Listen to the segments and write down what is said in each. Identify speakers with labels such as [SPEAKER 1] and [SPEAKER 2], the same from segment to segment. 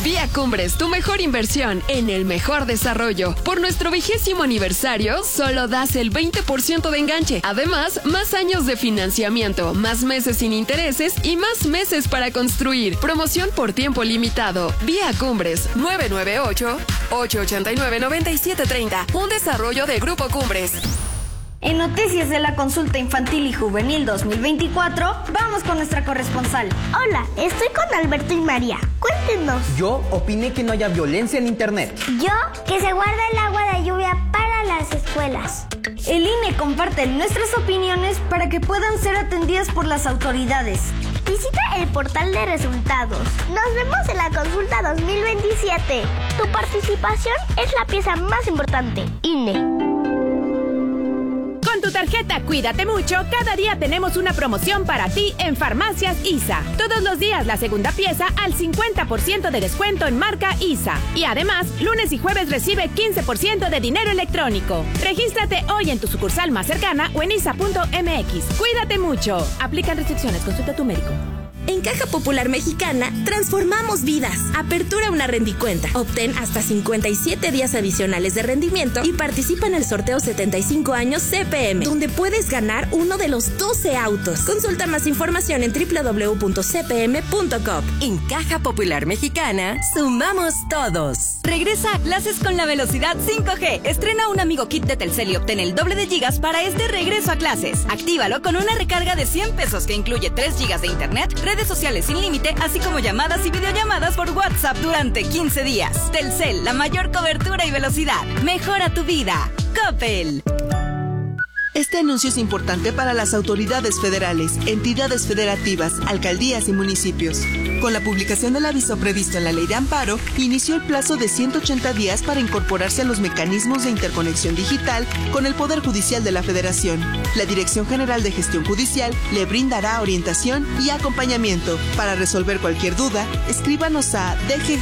[SPEAKER 1] Vía Cumbres, tu mejor inversión en el mejor desarrollo. Por nuestro 20º aniversario, solo das el 20% de enganche. Además, más años de financiamiento, más meses sin intereses y más meses para construir. Promoción por tiempo limitado. Vía Cumbres, 998-889-9730. Un desarrollo de Grupo Cumbres.
[SPEAKER 2] En noticias de la consulta infantil y juvenil 2024, vamos con nuestra corresponsal.
[SPEAKER 3] Hola, estoy con Alberto y María. Cuéntenos.
[SPEAKER 4] Yo opiné que no haya violencia en internet.
[SPEAKER 3] Yo, que se guarda el agua de lluvia para las escuelas.
[SPEAKER 2] El INE comparte nuestras opiniones para que puedan ser atendidas por las autoridades.
[SPEAKER 3] Visita el portal de resultados. Nos vemos en la consulta 2027. Tu participación es la pieza más importante. INE.
[SPEAKER 5] Con tu tarjeta Cuídate Mucho, cada día tenemos una promoción para ti en Farmacias ISA. Todos los días la segunda pieza al 50% de descuento en marca ISA. Y además, lunes y jueves recibe 15% de dinero electrónico. Regístrate hoy en tu sucursal más cercana o en isa.mx. Cuídate mucho. Aplican restricciones. Consulta a tu médico.
[SPEAKER 6] En Caja Popular Mexicana, transformamos vidas. Apertura una rendicuenta. Obtén hasta 57 días adicionales de rendimiento y participa en el sorteo 75 años CPM, donde puedes ganar uno de los 12 autos. Consulta más información en www.cpm.com.
[SPEAKER 7] En Caja Popular Mexicana, sumamos todos.
[SPEAKER 8] Regresa a clases con la velocidad 5G. Estrena un amigo kit de Telcel y obtén el doble de gigas para este regreso a clases. Actívalo con una recarga de 100 pesos que incluye 3 gigas de internet, redes sociales sin límite, así como llamadas y videollamadas por WhatsApp durante 15 días. Telcel, la mayor cobertura y velocidad. Mejora tu vida. Coppel.
[SPEAKER 9] Este anuncio es importante para las autoridades federales, entidades federativas, alcaldías y municipios. Con la publicación del aviso previsto en la Ley de Amparo, inició el plazo de 180 días para incorporarse a los mecanismos de interconexión digital con el Poder Judicial de la Federación. La Dirección General de Gestión Judicial le brindará orientación y acompañamiento. Para resolver cualquier duda, escríbanos a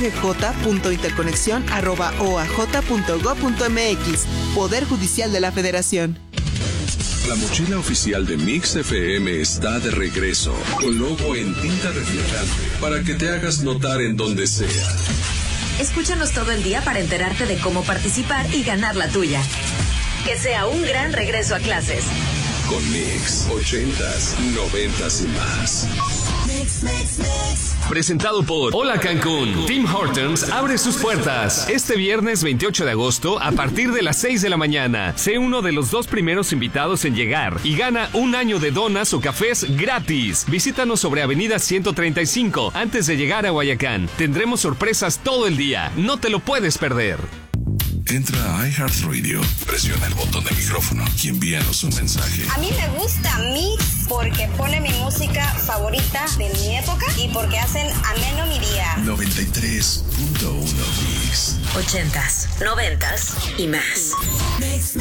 [SPEAKER 9] dggj.interconexión@oaj.gov.mx. Poder Judicial de la Federación.
[SPEAKER 10] La mochila oficial de Mix FM está de regreso, con logo en tinta reflejante, para que te hagas notar en donde sea.
[SPEAKER 7] Escúchanos todo el día para enterarte de cómo participar y ganar la tuya. Que sea un gran regreso a clases.
[SPEAKER 10] Con Mix, 80s, 90s y más.
[SPEAKER 11] Mix. Presentado por Hola Cancún. Tim Hortons abre sus puertas este viernes 28 de agosto a partir de las 6 de la mañana. Sé uno de los 2 primeros invitados en llegar y gana un año de donas o cafés gratis. Visítanos sobre Avenida 135 antes de llegar a Guayacán. Tendremos sorpresas todo el día. No te lo puedes perder.
[SPEAKER 10] Entra a iHeartRadio, presiona el botón de micrófono y envíanos un mensaje.
[SPEAKER 12] A mí me gusta Mix porque pone mi música favorita de mi época y porque hacen ameno mi día.
[SPEAKER 10] 93.1 Mix.
[SPEAKER 7] 80s, 90s y más.
[SPEAKER 11] Mix.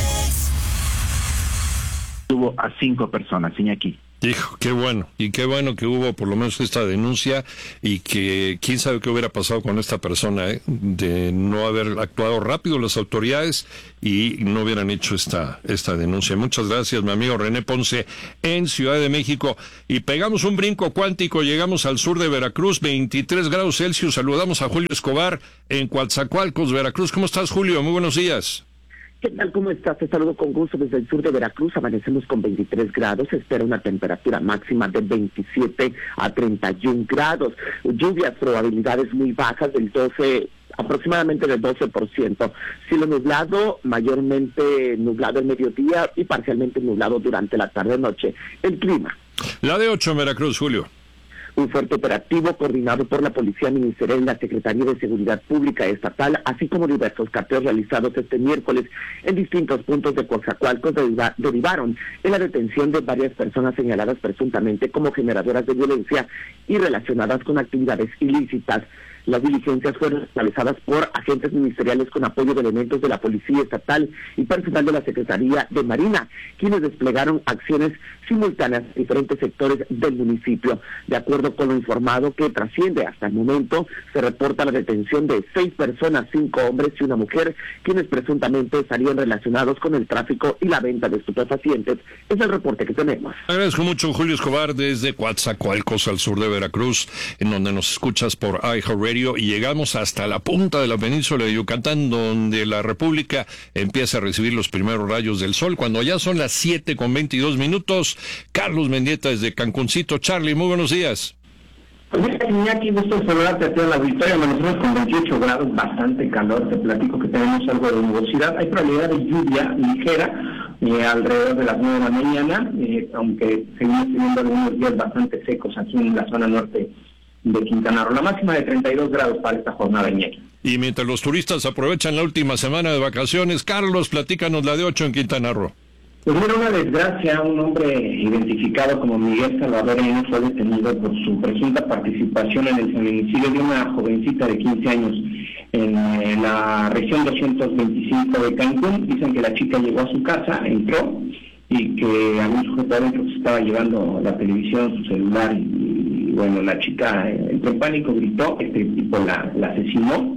[SPEAKER 13] Tuvo a 5 personas, Iñaki.
[SPEAKER 14] Hijo, qué bueno, y qué bueno que hubo por lo menos esta denuncia y que quién sabe qué hubiera pasado con esta persona, de no haber actuado rápido las autoridades y no hubieran hecho esta denuncia. Muchas gracias, mi amigo René Ponce en Ciudad de México. Y pegamos un brinco cuántico, llegamos al sur de Veracruz, 23 grados Celsius. Saludamos a Julio Escobar en Coatzacoalcos, Veracruz. ¿Cómo estás, Julio? Muy buenos días.
[SPEAKER 15] ¿Qué tal? ¿Cómo estás? Te saludo con gusto desde el sur de Veracruz. Amanecemos con 23 grados. Se espera una temperatura máxima de 27 a 31 grados. Lluvias, probabilidades muy bajas del 12%. Aproximadamente del 12%. Cielo nublado, mayormente nublado el mediodía y parcialmente nublado durante la tarde-noche. El clima.
[SPEAKER 14] La de 8 en Veracruz, Julio.
[SPEAKER 15] Un fuerte operativo coordinado por la Policía Ministerial y la Secretaría de Seguridad Pública Estatal, así como diversos cateos realizados este miércoles en distintos puntos de Coatzacoalcos derivaron en la detención de varias personas señaladas presuntamente como generadoras de violencia y relacionadas con actividades ilícitas. Las diligencias fueron realizadas por agentes ministeriales con apoyo de elementos de la Policía Estatal y personal de la Secretaría de Marina, quienes desplegaron acciones simultáneas en diferentes sectores del municipio. De acuerdo con lo informado que trasciende hasta el momento, se reporta la detención de 6 personas, 5 hombres y una mujer, quienes presuntamente estarían relacionados con el tráfico y la venta de estupefacientes. Es el reporte que tenemos.
[SPEAKER 14] Agradezco mucho, Julio Escobar, desde Coatzacoalcos, al sur de Veracruz, en donde nos escuchas por iHeartRadio hemisferio y llegamos hasta la punta de la península de Yucatán, donde la República empieza a recibir los primeros rayos del sol, cuando ya son las 7:22. Carlos Mendieta desde Cancuncito. Charlie, muy buenos días.
[SPEAKER 16] Pues mira, Iñaki, gusto saludarte a toda la auditoría. Nosotros con 28 grados, bastante calor. Te platico que tenemos algo de nubosidad. Hay probabilidad de lluvia ligera alrededor de las 9 de la mañana, aunque seguimos teniendo algunos días bastante secos aquí en la zona norte de Quintana Roo. La máxima de 32 grados para esta jornada, Iñaki.
[SPEAKER 14] Y mientras los turistas aprovechan la última semana de vacaciones, Carlos, platícanos la de 8 en Quintana Roo.
[SPEAKER 16] Pues mira, una desgracia, un hombre identificado como Miguel Salvador N. fue detenido por su presunta participación en el feminicidio de una jovencita de 15 años en la región 225 de Cancún. Dicen que la chica llegó a su casa, entró y que algún sujeto adentro se estaba llevando la televisión, su celular y bueno, la chica entró en pánico, gritó, este tipo la asesinó,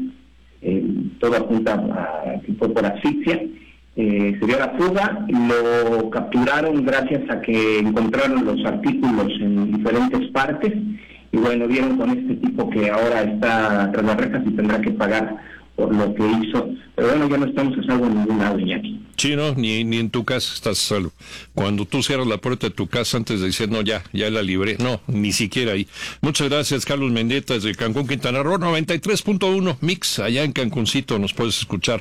[SPEAKER 16] todo apunta a que fue por asfixia. Se dio la fuga, lo capturaron gracias a que encontraron los artículos en diferentes partes y bueno, vieron con este tipo que ahora está tras las rejas y tendrá que pagar por lo que hizo. Pero bueno, ya no estamos a salvo en ningún lado, Iñaki.
[SPEAKER 14] Sí, no, ni en tu casa estás a salvo. Cuando tú cierras la puerta de tu casa antes de decir, no, ya la libré, no, ni siquiera ahí. Muchas gracias, Carlos Mendieta, desde Cancún, Quintana Roo, 93.1 Mix, allá en Cancuncito nos puedes escuchar.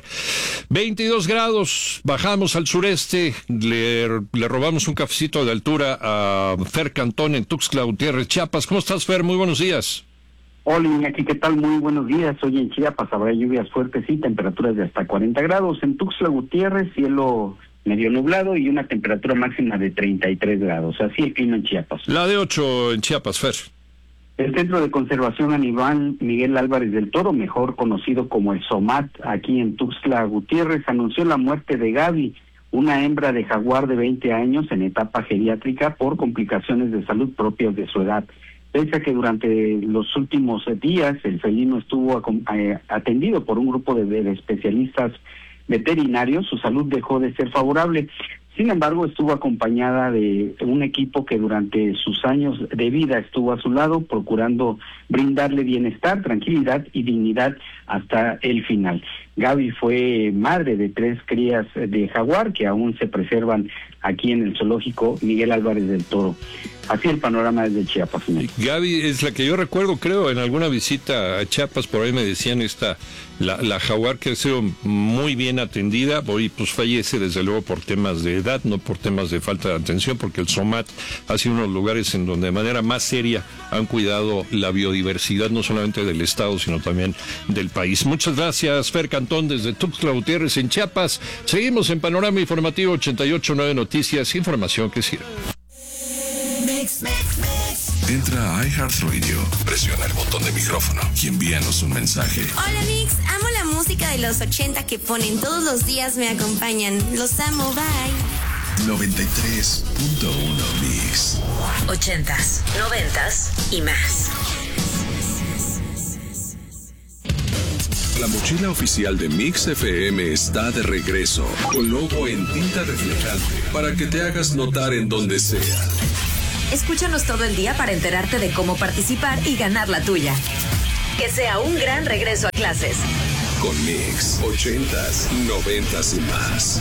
[SPEAKER 14] 22 grados, bajamos al sureste, le robamos un cafecito de altura a Fer Cantón en Tuxtla Gutiérrez, Chiapas. ¿Cómo estás, Fer? Muy buenos días.
[SPEAKER 17] Hola, Iñaki, ¿qué tal? Muy buenos días. Hoy en Chiapas habrá lluvias fuertes y temperaturas de hasta 40 grados. En Tuxtla Gutiérrez, cielo medio nublado y una temperatura máxima de 33 grados. Así el clima en Chiapas.
[SPEAKER 14] La de 8 en Chiapas, Fer.
[SPEAKER 17] El Centro de Conservación Animal Miguel Álvarez del Toro, mejor conocido como el SOMAT, aquí en Tuxtla Gutiérrez, anunció la muerte de Gaby, una hembra de jaguar de 20 años en etapa geriátrica por complicaciones de salud propias de su edad. Pese a que durante los últimos días el felino estuvo atendido por un grupo de especialistas veterinarios, su salud dejó de ser favorable. Sin embargo, estuvo acompañada de un equipo que durante sus años de vida estuvo a su lado, procurando brindarle bienestar, tranquilidad y dignidad hasta el final. Gaby fue madre de 3 crías de jaguar que aún se preservan aquí en el zoológico Miguel Álvarez del Toro. Así el panorama desde Chiapas.
[SPEAKER 14] Gaby es la que yo recuerdo, creo, en alguna visita a Chiapas, por ahí me decían la jaguar que ha sido muy bien atendida. Hoy pues fallece desde luego por temas de edad, no por temas de falta de atención, porque el SOMAT ha sido uno de los lugares en donde de manera más seria han cuidado la biodiversidad, no solamente del estado, sino también del país. Muchas gracias, Fer Cantón, desde Tuxtla Gutiérrez en Chiapas. Seguimos en Panorama Informativo 88.9 Noticias, información que sirve.
[SPEAKER 10] Entra a iHeartRadio, presiona el botón de micrófono y envíanos un mensaje.
[SPEAKER 6] Hola Mix, amo la música de los 80 que ponen todos los días, me acompañan. Los amo, bye.
[SPEAKER 10] 93.1 Mix.
[SPEAKER 7] 80s, 90s y más.
[SPEAKER 10] La mochila oficial de Mix FM está de regreso, con logo en tinta reflejante, para que te hagas notar en donde sea.
[SPEAKER 7] Escúchanos todo el día para enterarte de cómo participar y ganar la tuya. Que sea un gran regreso a clases.
[SPEAKER 10] Con Mix, 80s, 90s y más.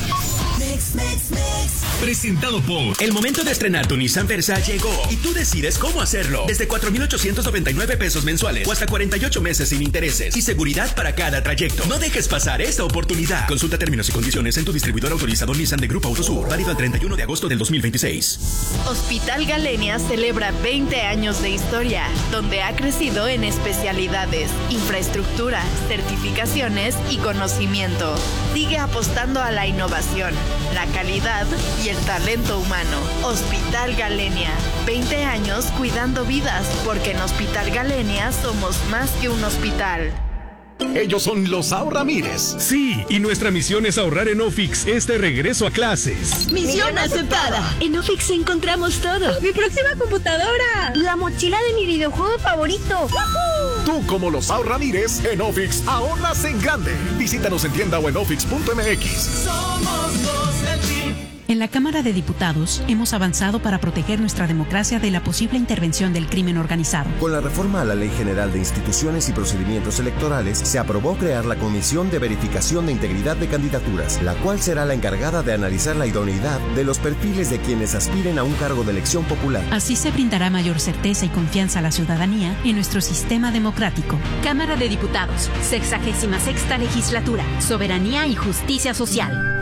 [SPEAKER 18] Presentado por... El momento de estrenar tu Nissan Versa llegó y tú decides cómo hacerlo. Desde 4,899 pesos mensuales o hasta 48 meses sin intereses y seguridad para cada trayecto. No dejes pasar esta oportunidad. Consulta términos y condiciones en tu distribuidor autorizado Nissan de Grupo Autosur. Válido al 31 de agosto del 2026.
[SPEAKER 5] Hospital Galenia celebra 20 años de historia, donde ha crecido en especialidades, infraestructura, certificaciones y conocimiento. Sigue apostando a la innovación, la calidad y el talento humano. Hospital Galenia, 20 años cuidando vidas, porque en Hospital Galenia somos más que un hospital.
[SPEAKER 18] Ellos son los Ahorramires. Sí, y nuestra misión es ahorrar en Ofix este regreso a clases.
[SPEAKER 19] ¡Misión aceptada! En Ofix encontramos todo. ¡Mi próxima computadora!
[SPEAKER 3] ¡La mochila de mi videojuego favorito!
[SPEAKER 18] ¡Wahoo! Tú, como los Ahorramires, en Ofix ahorras en grande. Visítanos en tienda o en ofix.mx.
[SPEAKER 20] Somos los del team. En la Cámara de Diputados hemos avanzado para proteger nuestra democracia de la posible intervención del crimen organizado.
[SPEAKER 21] Con la reforma a la Ley General de Instituciones y Procedimientos Electorales, se aprobó crear la Comisión de Verificación de Integridad de Candidaturas, la cual será la encargada de analizar la idoneidad de los perfiles de quienes aspiren a un cargo de elección popular.
[SPEAKER 20] Así se brindará mayor certeza y confianza a la ciudadanía en nuestro sistema democrático.
[SPEAKER 5] Cámara de Diputados, 66ª Legislatura, Soberanía y Justicia Social.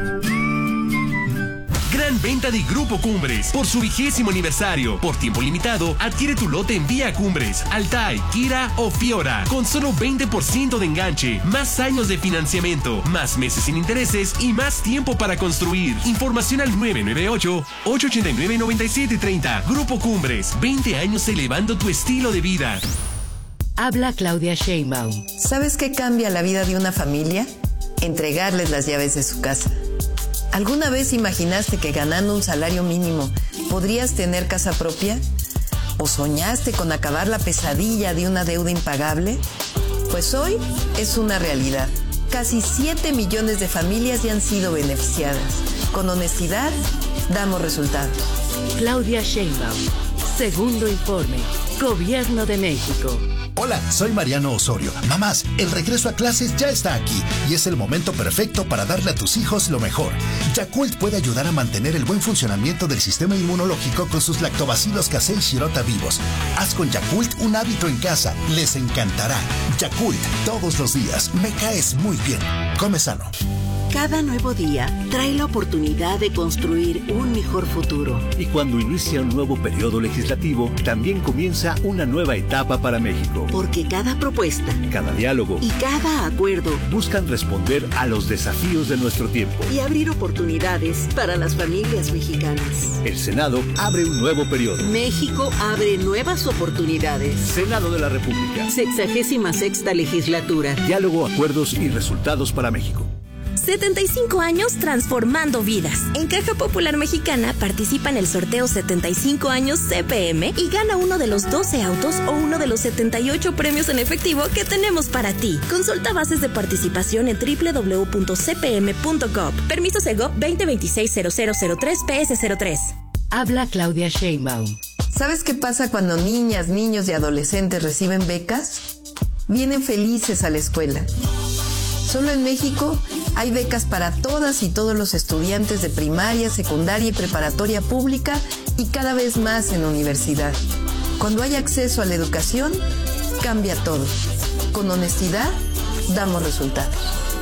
[SPEAKER 18] Gran venta de Grupo Cumbres. Por su 20º aniversario, por tiempo limitado, adquiere tu lote en Vía Cumbres, Altai, Kira o Fiora, con solo 20% de enganche, más años de financiamiento, más meses sin intereses y más tiempo para construir. Información al 998-889-9730. Grupo Cumbres, 20 años elevando tu estilo de vida.
[SPEAKER 22] Habla Claudia Sheinbaum. ¿Sabes qué cambia la vida de una familia? Entregarles las llaves de su casa. ¿Alguna vez imaginaste que ganando un salario mínimo podrías tener casa propia? ¿O soñaste con acabar la pesadilla de una deuda impagable? Pues hoy es una realidad. Casi 7 millones de familias ya han sido beneficiadas. Con honestidad, damos resultados. Claudia Sheinbaum. Segundo informe. Gobierno de México.
[SPEAKER 23] Hola, soy Mariano Osorio. Mamás, el regreso a clases ya está aquí y es el momento perfecto para darle a tus hijos lo mejor. Yakult puede ayudar a mantener el buen funcionamiento del sistema inmunológico con sus lactobacilos casei shirota vivos. Haz con Yakult un hábito en casa. Les encantará. Yakult, todos los días. Me caes muy bien. Come sano.
[SPEAKER 22] Cada nuevo día trae la oportunidad de construir un mejor futuro.
[SPEAKER 24] Y cuando inicia un nuevo periodo legislativo, también comienza una nueva etapa para México.
[SPEAKER 22] Porque cada propuesta,
[SPEAKER 24] cada diálogo
[SPEAKER 22] y cada acuerdo
[SPEAKER 24] buscan responder a los desafíos de nuestro tiempo
[SPEAKER 22] y abrir oportunidades para las familias mexicanas.
[SPEAKER 24] El Senado abre un nuevo periodo.
[SPEAKER 22] México abre nuevas oportunidades.
[SPEAKER 24] Senado de la República.
[SPEAKER 22] 66ª Legislatura.
[SPEAKER 24] Diálogo, acuerdos y resultados para México.
[SPEAKER 6] 75 años transformando vidas. En Caja Popular Mexicana participa en el sorteo 75 años CPM y gana uno de los 12 autos o uno de los 78 premios en efectivo que tenemos para ti. Consulta bases de participación en www.cpm.gov. Permiso Segov 2026-0003-PS03.
[SPEAKER 22] Habla Claudia Sheinbaum. ¿Sabes qué pasa cuando niñas, niños y adolescentes reciben becas? Vienen felices a la escuela. Solo en México hay becas para todas y todos los estudiantes de primaria, secundaria y preparatoria pública y cada vez más en universidad. Cuando hay acceso a la educación, cambia todo. Con honestidad, damos resultados.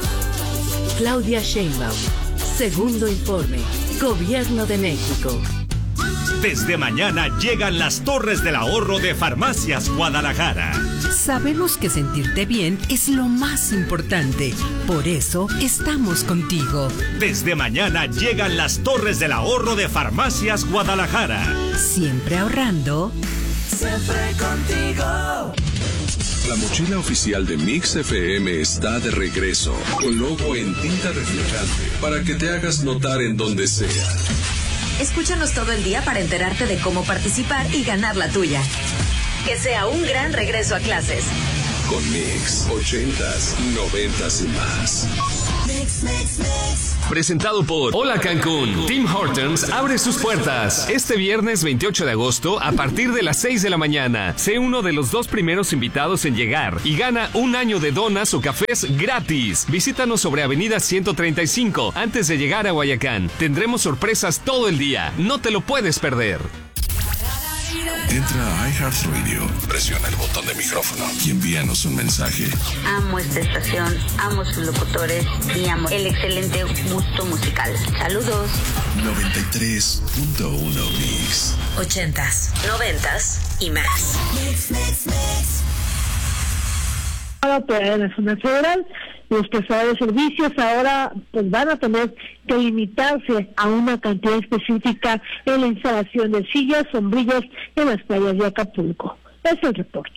[SPEAKER 22] Claudia Sheinbaum. Segundo informe. Gobierno de México.
[SPEAKER 25] Desde mañana llegan las Torres del Ahorro de Farmacias Guadalajara.
[SPEAKER 26] Sabemos que sentirte bien es lo más importante. Por eso estamos contigo.
[SPEAKER 25] Desde mañana llegan las Torres del Ahorro de Farmacias Guadalajara.
[SPEAKER 26] Siempre ahorrando.
[SPEAKER 27] Siempre contigo.
[SPEAKER 10] La mochila oficial de Mix FM está de regreso, con logo en tinta reflejante, para que te hagas notar en donde sea.
[SPEAKER 7] Escúchanos todo el día para enterarte de cómo participar y ganar la tuya. Que sea un gran regreso a clases.
[SPEAKER 10] Con Mix, 80s, 90s y más.
[SPEAKER 27] Mix, mix, mix.
[SPEAKER 11] Presentado por Hola Cancún. Tim Hortons abre sus puertas. Este viernes 28 de agosto a partir de las 6 de la mañana. Sé uno de los 2 primeros invitados en llegar y gana un año de donas o cafés gratis. Visítanos sobre Avenida 135 antes de llegar a Guayacán. Tendremos sorpresas todo el día. No te lo puedes perder.
[SPEAKER 10] Entra a iHeartRadio, presiona el botón de micrófono y envíanos un mensaje.
[SPEAKER 28] Amo esta estación, amo sus locutores y amo el excelente gusto musical. Saludos.
[SPEAKER 10] 93.1 Mix.
[SPEAKER 6] 80s, 90s y más.
[SPEAKER 27] Mix, mix, mix.
[SPEAKER 29] Para la zona federal, los prestadores de servicios ahora pues van a tener que limitarse a una cantidad específica en la instalación de sillas, sombrillas en las playas de Acapulco. Es el reporte.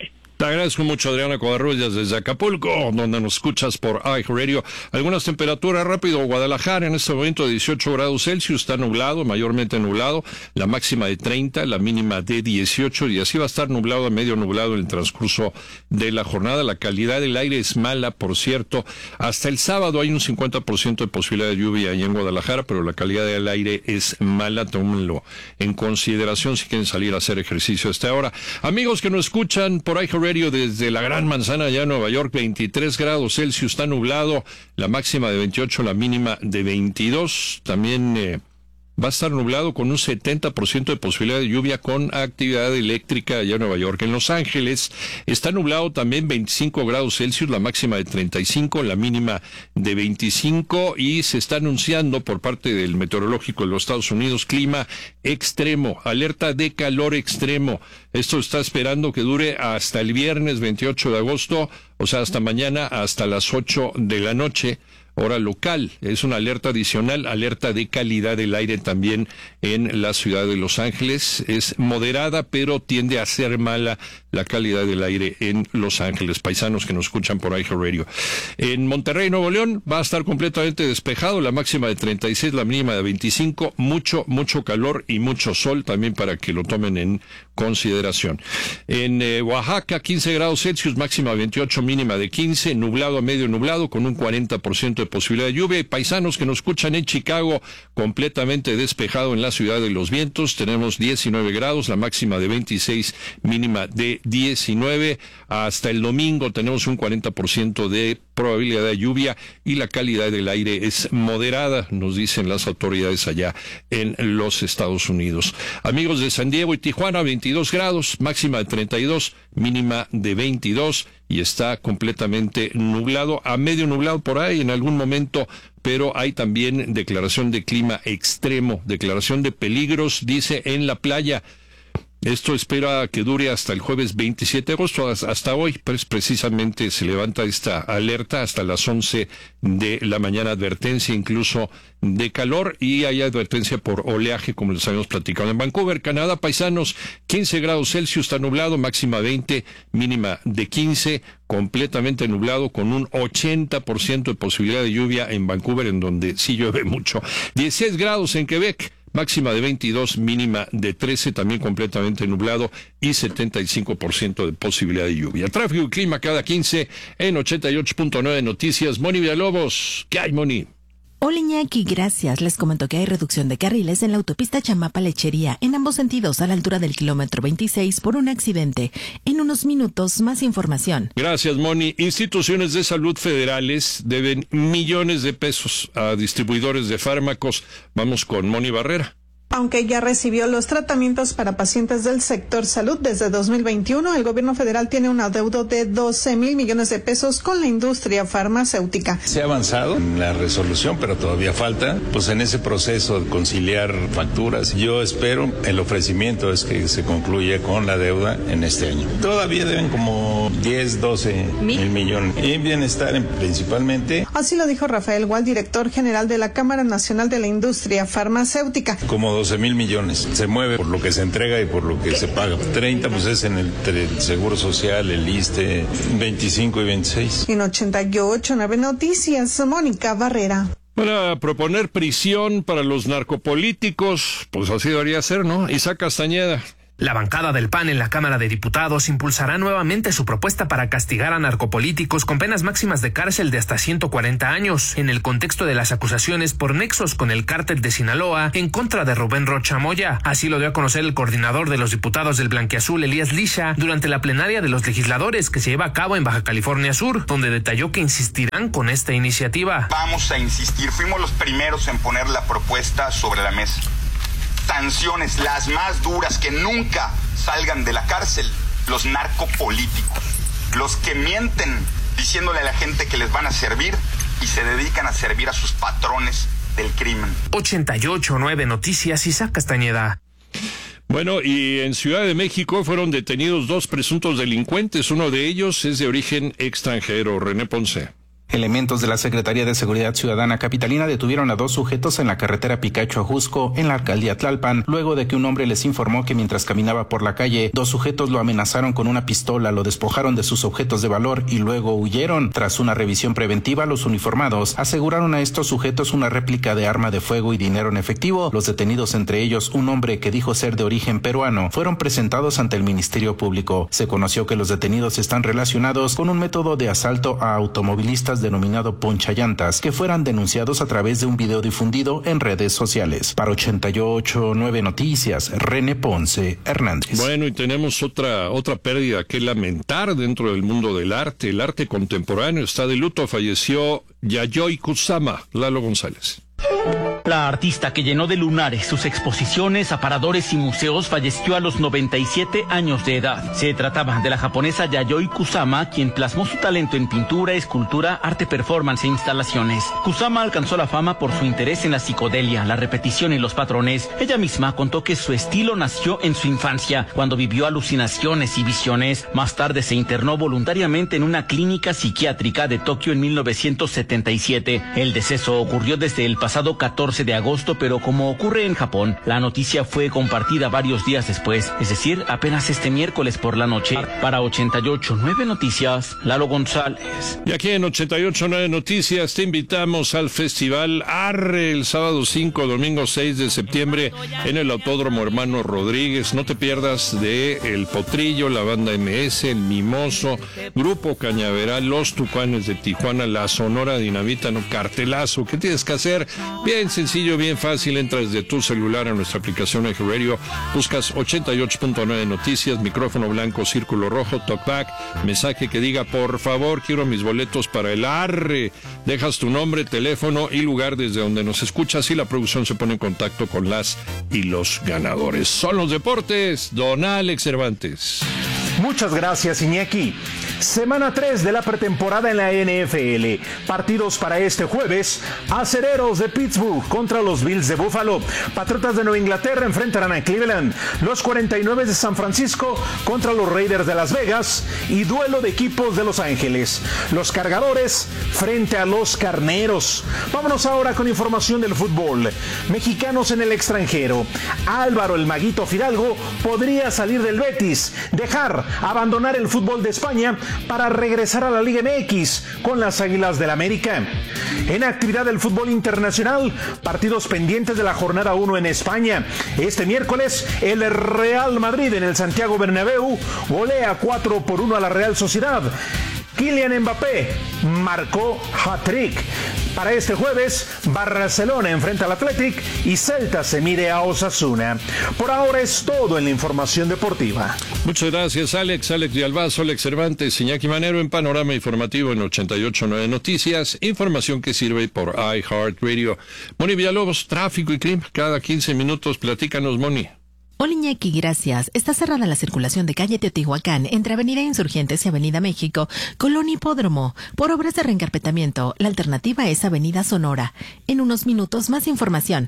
[SPEAKER 14] Te agradezco mucho, Adriana Covarrubias, desde Acapulco, donde nos escuchas por iHeartRadio. Algunas temperaturas rápido. Guadalajara en este momento de 18 grados Celsius, está nublado, mayormente nublado, la máxima de 30, la mínima de 18, y así va a estar nublado a medio nublado en el transcurso de la jornada. La calidad del aire es mala, por cierto. Hasta el sábado hay un 50% de posibilidad de lluvia ahí en Guadalajara, pero la calidad del aire es mala. Tómenlo en consideración si quieren salir a hacer ejercicio a esta hora. Amigos que nos escuchan por iHeartRadio desde la Gran Manzana, allá en Nueva York, 23 grados Celsius, está nublado, la máxima de 28, la mínima de 22. También va a estar nublado con un 70% de posibilidad de lluvia con actividad eléctrica allá en Nueva York. En Los Ángeles está nublado también, 25 grados Celsius, la máxima de 35, la mínima de 25, y se está anunciando por parte del meteorológico de los Estados Unidos clima extremo, alerta de calor extremo. Esto está esperando que dure hasta el viernes 28 de agosto, o sea, hasta mañana, hasta las 8 de la noche. Hora local. Es una alerta adicional, alerta de calidad del aire también en la ciudad de Los Ángeles. Es moderada, pero tiende a ser mala la calidad del aire en Los Ángeles. Paisanos que nos escuchan por iHeartRadio. En Monterrey, Nuevo León, va a estar completamente despejado, la máxima de 36, la mínima de 25, mucho calor y mucho sol también para que lo tomen en consideración. En Oaxaca, 15 grados Celsius, máxima de 28, mínima de 15, nublado a medio nublado con un 40% de posibilidad de lluvia. Y paisanos que nos escuchan en Chicago, completamente despejado en la ciudad de los vientos, tenemos 19 grados, la máxima de 26, mínima de 19. Hasta el domingo tenemos un 40% de probabilidad de lluvia y la calidad del aire es moderada, nos dicen las autoridades allá en los Estados Unidos. Amigos de San Diego y Tijuana, 22 grados, máxima de 32, mínima de 22, y está completamente nublado, a medio nublado por ahí en algún momento, pero hay también declaración de clima extremo, declaración de peligros, dice, en la playa. Esto espera que dure hasta el jueves 27 de agosto, hasta hoy, pues precisamente se levanta esta alerta hasta las 11 de la mañana, advertencia incluso de calor, y hay advertencia por oleaje, como les habíamos platicado. En Vancouver, Canadá, paisanos, 15 grados Celsius, está nublado, máxima 20, mínima de 15, completamente nublado con un 80% de posibilidad de lluvia en Vancouver, en donde sí llueve mucho. 16 grados en Quebec, máxima de 22, mínima de 13, también completamente nublado y 75% de posibilidad de lluvia. Tráfico y clima cada 15 en 88.9 Noticias. Moni Villalobos, ¿qué hay, Moni?
[SPEAKER 1] Hola, Iñaki, gracias. Les comento que hay reducción de carriles en la autopista Chamapa-Lechería en ambos sentidos a la altura del kilómetro 26 por un accidente. En unos minutos, más información.
[SPEAKER 14] Gracias, Moni. Instituciones de salud federales deben millones de pesos a distribuidores de fármacos. Vamos con Moni Barrera.
[SPEAKER 2] Aunque ya recibió los tratamientos para pacientes del sector salud desde 2021, el gobierno federal tiene un adeudo de 12,000 millones de pesos con la industria farmacéutica.
[SPEAKER 4] Se ha avanzado en la resolución, pero todavía falta, pues en ese proceso de conciliar facturas. Yo espero, el ofrecimiento es que se concluya con la deuda en este año. Todavía deben como 10, 12 mil millones. Y bienestar principalmente.
[SPEAKER 2] Así lo dijo Rafael Gual, director general de la Cámara Nacional de la Industria Farmacéutica.
[SPEAKER 4] Como 12,000 millones. Se mueve por lo que se entrega y por lo que se paga. 30 pues es en el Seguro Social, el ISSSTE, 25 y 26.
[SPEAKER 2] En 88.9 Noticias, Mónica Barrera.
[SPEAKER 14] Para proponer prisión para los narcopolíticos, pues así debería ser, ¿no? Isaac Castañeda.
[SPEAKER 8] La bancada del PAN en la Cámara de Diputados impulsará nuevamente su propuesta para castigar a narcopolíticos con penas máximas de cárcel de hasta 140 años, en el contexto de las acusaciones por nexos con el cártel de Sinaloa en contra de Rubén Rocha Moya. Así lo dio a conocer el coordinador de los diputados del Blanquiazul, Elías Lisha, durante la plenaria de los legisladores que se lleva a cabo en Baja California Sur, donde detalló que insistirán con esta iniciativa.
[SPEAKER 9] Vamos a insistir, fuimos los primeros en poner la propuesta sobre la mesa. Sanciones, las más duras, que nunca salgan de la cárcel los narcopolíticos, los que mienten diciéndole a la gente que les van a servir y se dedican a servir a sus patrones del crimen.
[SPEAKER 8] 88.9 Noticias, Isaac Castañeda.
[SPEAKER 14] Bueno, y en Ciudad de México fueron detenidos 2 presuntos delincuentes. Uno de ellos es de origen extranjero. René Ponce.
[SPEAKER 3] Elementos de la Secretaría de Seguridad Ciudadana capitalina detuvieron a 2 sujetos en la carretera Picacho a Jusco, en la alcaldía Tlalpan, luego de que un hombre les informó que mientras caminaba por la calle, 2 sujetos lo amenazaron con una pistola, lo despojaron de sus objetos de valor y luego huyeron. Tras una revisión preventiva, los uniformados aseguraron a estos sujetos una réplica de arma de fuego y dinero en efectivo. Los detenidos, entre ellos un hombre que dijo ser de origen peruano, fueron presentados ante el Ministerio Público. Se conoció que los detenidos están relacionados con un método de asalto a automovilistas denominado ponchallantas, que fueran denunciados a través de un video difundido en redes sociales. Para 88.9 Noticias, René Ponce Hernández.
[SPEAKER 14] Bueno, y tenemos otra pérdida que lamentar dentro del mundo del arte. El arte contemporáneo está de luto. Falleció Yayoi Kusama. Lalo González.
[SPEAKER 12] La artista que llenó de lunares sus exposiciones, aparadores y museos falleció a los 97 años de edad. Se trataba de la japonesa Yayoi Kusama, quien plasmó su talento en pintura, escultura, arte performance e instalaciones. Kusama alcanzó la fama por su interés en la psicodelia, la repetición y los patrones. Ella misma contó que su estilo nació en su infancia, cuando vivió alucinaciones y visiones. Más tarde se internó voluntariamente en una clínica psiquiátrica de Tokio en 1977. El deceso ocurrió desde el pasado 14 de agosto, pero como ocurre en Japón, la noticia fue compartida varios días después, es decir, apenas este miércoles por la noche. Para 88.9 Noticias, Lalo González.
[SPEAKER 14] Y aquí en 88.9 Noticias te invitamos al Festival Arre el sábado 5, domingo 6 de septiembre en el Autódromo Hermano Rodríguez. No te pierdas de El Potrillo, la banda MS, El Mimoso, Grupo Cañaveral, Los Tucanes de Tijuana, La Sonora Dinamita, no, cartelazo. ¿Qué tienes que hacer? Bien sencillo, bien fácil, entras de tu celular a nuestra aplicación Eje Radio, buscas 88.9 Noticias, micrófono blanco, círculo rojo, talkback, mensaje que diga por favor quiero mis boletos para el Arre, dejas tu nombre, teléfono y lugar desde donde nos escuchas y la producción se pone en contacto con las y los ganadores. Son los deportes, don Alex Cervantes.
[SPEAKER 13] Muchas gracias, Iñaki. Semana 3 de la pretemporada en la NFL. Partidos para este jueves. Acereros de Pittsburgh contra los Bills de Buffalo. Patriotas de Nueva Inglaterra enfrentarán a Cleveland. Los 49 de San Francisco contra los Raiders de Las Vegas. Y duelo de equipos de Los Ángeles. Los Cargadores frente a los Carneros. Vámonos ahora con información del fútbol. Mexicanos en el extranjero. Álvaro el Maguito Fidalgo podría salir del Betis, abandonar el fútbol de España para regresar a la Liga MX con las Águilas del América. En actividad del fútbol internacional, partidos pendientes de la jornada 1 en España. Este miércoles, el Real Madrid en el Santiago Bernabéu golea 4-1 a la Real Sociedad. Kylian Mbappé marcó hat-trick. Para este jueves, Barcelona enfrenta al Athletic y Celta se mide a Osasuna. Por ahora es todo en la información deportiva.
[SPEAKER 14] Muchas gracias, Alex Villalbazo, Alex Cervantes, Iñaki Manero en Panorama Informativo en 88.9 Noticias. Información que sirve por iHeartRadio. Moni Villalobos, tráfico y clima. Cada 15 minutos, platícanos, Moni.
[SPEAKER 1] Hola Iñaki, gracias. Está cerrada la circulación de calle Teotihuacán entre Avenida Insurgentes y Avenida México, Colón Hipódromo, por obras de reencarpetamiento. La alternativa es Avenida Sonora. En unos minutos más información.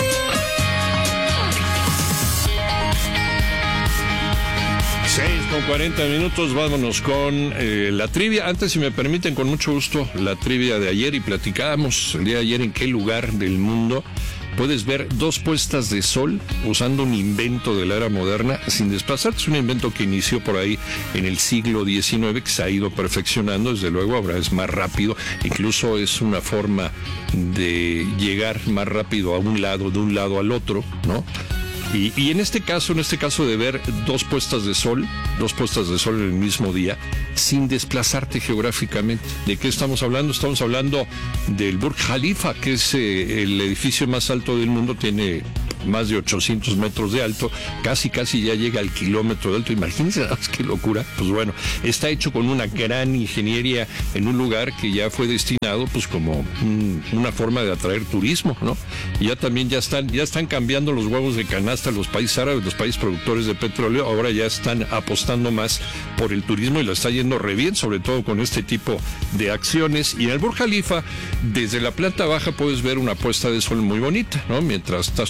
[SPEAKER 14] 6:40, vámonos con la trivia. Antes, si me permiten, con mucho gusto, la trivia de ayer, y platicábamos el día de ayer en qué lugar del mundo puedes ver 2 puestas de sol usando un invento de la era moderna sin desplazarte. Es un invento que inició por ahí en el siglo XIX, que se ha ido perfeccionando, desde luego ahora es más rápido, incluso es una forma de llegar más rápido a un lado, de un lado al otro, ¿no? Y en este caso de ver 2 puestas de sol en el mismo día, sin desplazarte geográficamente. ¿De qué estamos hablando? Estamos hablando del Burj Khalifa, que es el edificio más alto del mundo, tiene más de 800 metros de alto, casi ya llega al kilómetro de alto. Imagínense, qué locura. Pues bueno, está hecho con una gran ingeniería en un lugar que ya fue destinado pues como una forma de atraer turismo, ¿no? Y ya están cambiando los huevos de canasta los países árabes, los países productores de petróleo, ahora ya están apostando más por el turismo y lo está yendo re bien, sobre todo con este tipo de acciones. Y en el Burj Khalifa, desde la planta baja puedes ver una puesta de sol muy bonita, ¿no? Mientras estás tomando un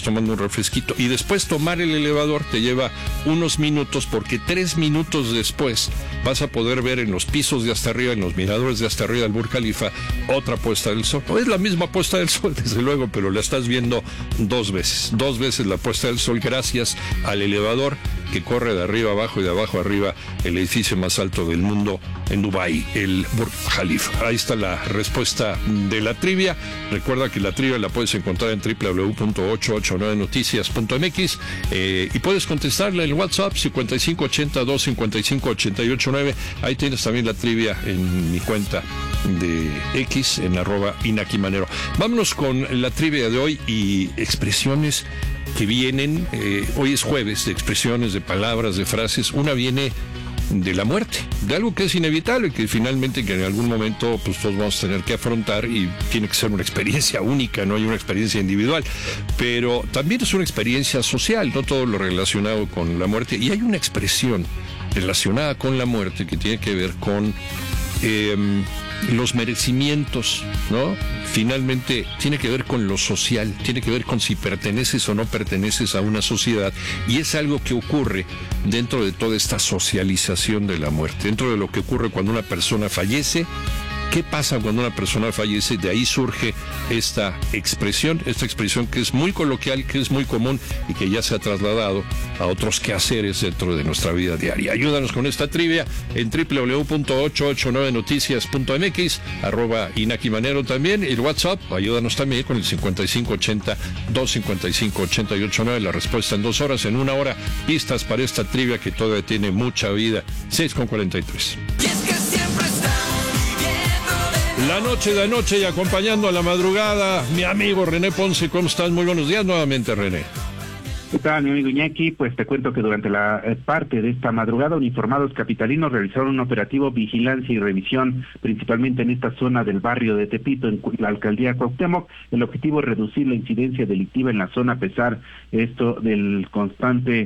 [SPEAKER 14] refresquito. Y después tomar el elevador te lleva unos minutos, porque 3 minutos después vas a poder ver en los pisos de hasta arriba, en los miradores de hasta arriba del Burj Khalifa, otra puesta del sol. No es la misma puesta del sol, desde luego, pero la estás viendo 2 veces. 2 veces la puesta del sol gracias al elevador que corre de arriba abajo y de abajo arriba el edificio más alto del mundo en Dubái, el Burj Khalifa. Ahí está la respuesta de la trivia. Recuerda que la trivia la puedes encontrar en www.889noticias.mx y puedes contestarle en el WhatsApp 5580-255-889. Ahí tienes también la trivia en mi cuenta de X, en @InakiManero. Vámonos con la trivia de hoy y expresiones que vienen. Hoy es jueves de expresiones, de palabras, de frases. Una viene de la muerte, de algo que es inevitable, que finalmente que en algún momento pues todos vamos a tener que afrontar, y tiene que ser una experiencia única, no hay una experiencia individual, pero también es una experiencia social, no todo lo relacionado con la muerte. Y hay una expresión relacionada con la muerte que tiene que ver con los merecimientos, ¿no? Finalmente tiene que ver con lo social, tiene que ver con si perteneces o no perteneces a una sociedad, y es algo que ocurre dentro de toda esta socialización de la muerte, dentro de lo que ocurre cuando una persona fallece. ¿Qué pasa cuando una persona fallece? De ahí surge esta expresión que es muy coloquial, que es muy común y que ya se ha trasladado a otros quehaceres dentro de nuestra vida diaria. Ayúdanos con esta trivia en www.889noticias.mx, @InakiManero también, el WhatsApp, ayúdanos también con el 5580-255-889, la respuesta en 2 horas, en 1 hora, pistas para esta trivia que todavía tiene mucha vida. 6:43. La noche de anoche y acompañando a la madrugada, mi amigo René Ponce. ¿Cómo estás? Muy buenos días nuevamente, René.
[SPEAKER 5] ¿Qué tal, mi amigo Iñaki? Pues te cuento que durante la parte de esta madrugada, uniformados capitalinos realizaron un operativo vigilancia y revisión, principalmente en esta zona del barrio de Tepito, en la alcaldía Cuauhtémoc. El objetivo es reducir la incidencia delictiva en la zona, a pesar esto del constante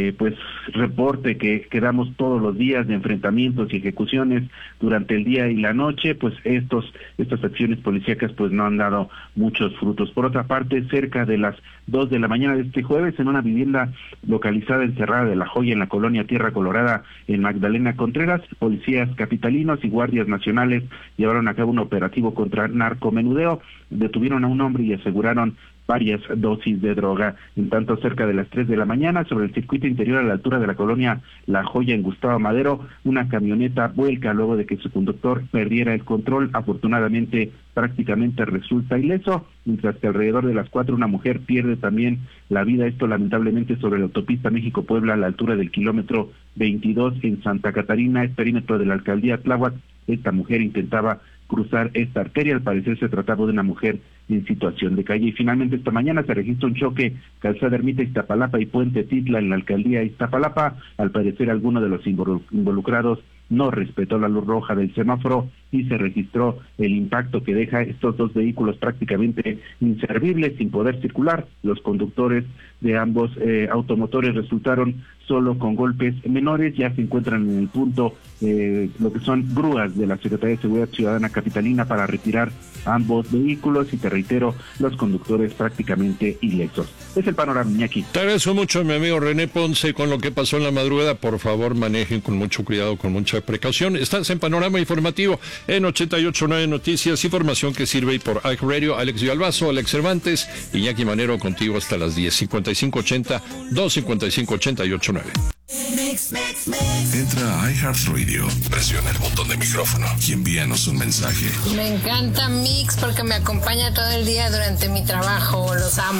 [SPEAKER 5] reporte que damos todos los días de enfrentamientos y ejecuciones durante el día y la noche. Pues estas acciones policíacas pues no han dado muchos frutos. Por otra parte, cerca de las 2 de la mañana de este jueves, en una vivienda localizada en Cerrada de la Joya, en la colonia Tierra Colorada, en Magdalena Contreras, policías capitalinos y guardias nacionales llevaron a cabo un operativo contra narcomenudeo. Detuvieron a un hombre y aseguraron varias dosis de droga. En tanto, cerca de las 3 de la mañana, sobre el circuito interior a la altura de la colonia La Joya, en Gustavo Madero, una camioneta vuelca luego de que su conductor perdiera el control. Afortunadamente, prácticamente resulta ileso, mientras que alrededor de las 4 una mujer pierde también la vida. Esto lamentablemente sobre la autopista México-Puebla, a la altura del kilómetro 22 en Santa Catarina, es perímetro de la alcaldía Tláhuac. Esta mujer intentaba cruzar esta arteria. Al parecer se trataba de una mujer en situación de calle. Y finalmente esta mañana se registra un choque Calzada Ermita Iztapalapa y Puente Titla en la alcaldía Iztapalapa. Al parecer alguno de los involucrados no respetó la luz roja del semáforo y se registró el impacto que deja estos 2 vehículos prácticamente inservibles, sin poder circular. Los conductores de ambos automotores resultaron solo con golpes menores. Ya se encuentran en el punto lo que son grúas de la Secretaría de Seguridad Ciudadana capitalina para retirar ambos vehículos, y te reitero, los conductores prácticamente ilesos. Es el panorama, Iñaki.
[SPEAKER 14] Te agradezco mucho, mi amigo René Ponce, con lo que pasó en la madrugada. Por favor, manejen con mucho cuidado, con mucha precaución. Estás en Panorama Informativo en 88.9 Noticias, información que sirve y por iHeartRadio. Alex Villalbazo, Alex Cervantes, Iñaki Manero contigo hasta las 10. 5580-255-889.
[SPEAKER 10] Entra a iHeartRadio, presiona el botón de micrófono y envíanos un mensaje.
[SPEAKER 15] Me encanta Mix porque me acompaña todo el día durante mi trabajo. Los amo.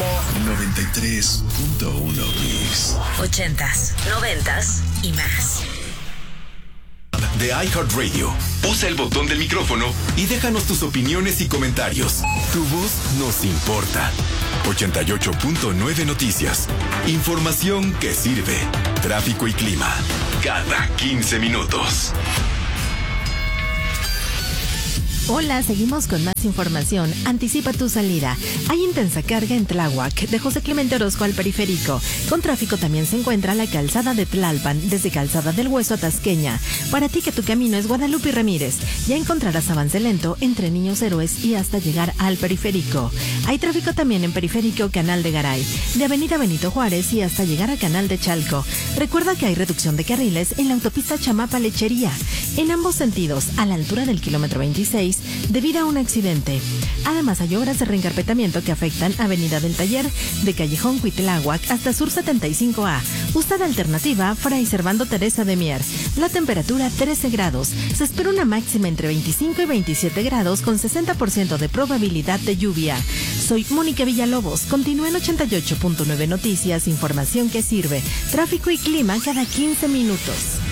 [SPEAKER 10] 93.1 Mix.
[SPEAKER 7] 80s, 90s y más.
[SPEAKER 16] De iHeartRadio. Usa el botón del micrófono y déjanos tus opiniones y comentarios. Tu voz nos importa. 88.9 Noticias. Información que sirve. Tráfico y clima. Cada 15 minutos.
[SPEAKER 1] Hola, seguimos con más información. Anticipa tu salida. Hay intensa carga en Tláhuac, de José Clemente Orozco al Periférico. Con tráfico también se encuentra la calzada de Tlalpan, desde Calzada del Hueso a Tasqueña. Para ti que tu camino es Guadalupe y Ramírez, ya encontrarás avance lento entre Niños Héroes y hasta llegar al Periférico. Hay tráfico también en Periférico Canal de Garay, de Avenida Benito Juárez y hasta llegar a Canal de Chalco. Recuerda que hay reducción de carriles en la autopista Chamapa-Lechería, en ambos sentidos, a la altura del kilómetro 26, debido a un accidente. Además, hay obras de reencarpetamiento que afectan Avenida del Taller, de Callejón Cuitláhuac hasta Sur 75A. Usted alternativa, Fray Servando Teresa de Mier. La temperatura 13 grados. Se espera una máxima entre 25 y 27 grados con 60% de probabilidad de lluvia. Soy Mónica Villalobos. Continúa en 88.9 Noticias, información que sirve. Tráfico y clima cada 15 minutos.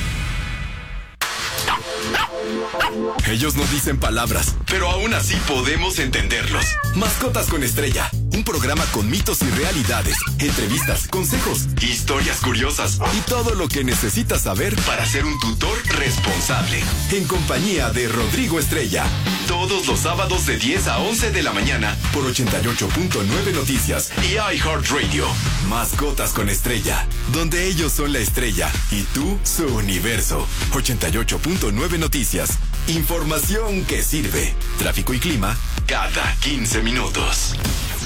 [SPEAKER 16] Ellos no dicen palabras, pero aún así podemos entenderlos. Mascotas con Estrella, un programa con mitos y realidades, entrevistas, consejos, historias curiosas y todo lo que necesitas saber para ser un tutor responsable. En compañía de Rodrigo Estrella, todos los sábados de 10 a 11 de la mañana por 88.9 Noticias y iHeartRadio. Mascotas con Estrella, donde ellos son la estrella y tú su universo. 88.9 Noticias. Información que sirve. Tráfico y clima cada 15 minutos.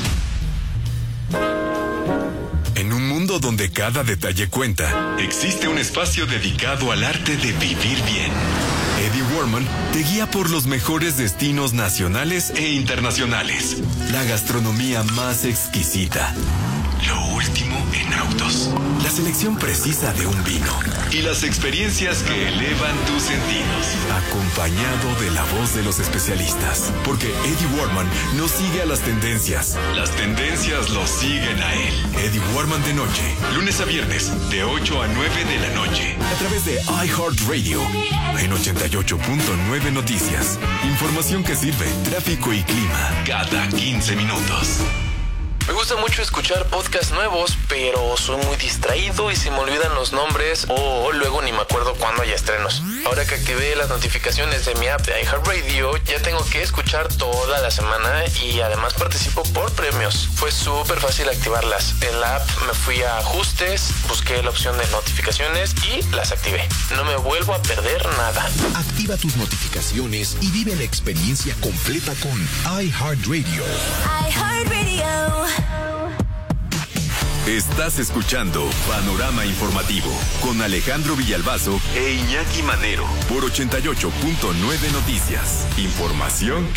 [SPEAKER 16] En un mundo donde cada detalle cuenta, existe un espacio dedicado al arte de vivir bien. Eddie Warman te guía por los mejores destinos nacionales e internacionales. La gastronomía más exquisita. Lo último en autos. La selección precisa de un vino. Y las experiencias que elevan tus sentidos. Acompañado de la voz de los especialistas. Porque Eddie Warman no sigue a las tendencias. Las tendencias lo siguen a él. Eddie Warman de noche. Lunes a viernes, de 8 a 9 de la noche. A través de iHeartRadio. En 88.9 Noticias. Información que sirve. Tráfico y clima. Cada 15 minutos.
[SPEAKER 17] Me gusta mucho escuchar podcasts nuevos, pero soy muy distraído y se me olvidan los nombres o luego ni me acuerdo cuándo hay estrenos. Ahora que activé las notificaciones de mi app de iHeartRadio, ya tengo que escuchar toda la semana y además participo por premios. Fue súper fácil activarlas. En la app me fui a ajustes, busqué la opción de notificaciones y las activé. No me vuelvo a perder nada.
[SPEAKER 18] Activa tus notificaciones y vive la experiencia completa con iHeartRadio.
[SPEAKER 7] iHeartRadio.
[SPEAKER 16] Estás escuchando Panorama Informativo con Alejandro Villalbazo e Iñaki Manero por 88.9 Noticias. Información que